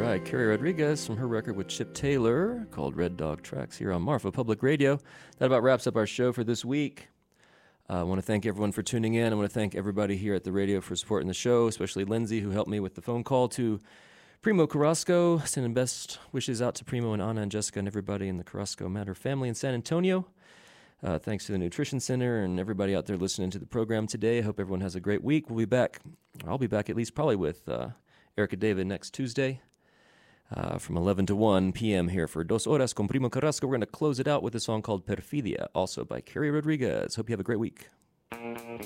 right, Carrie Rodriguez from her record with Chip Taylor called Red Dog Tracks here on Marfa Public Radio. That about wraps up our show for this week. I want to thank everyone for tuning in. I want to thank everybody here at the radio for supporting the show, especially Lindsay, who helped me with the phone call to Primo Carrasco. Sending best wishes out to Primo and Anna and Jessica and everybody in the Carrasco Matter family in San Antonio. Thanks to the Nutrition Center and everybody out there listening to the program today. I hope everyone has a great week. We'll be back. I'll be back at least probably with Erica David next Tuesday from 11 to 1 p.m. here for Dos Horas con Primo Carrasco. We're going to close it out with a song called Perfidia, also by Carrie Rodriguez. Hope you have a great week.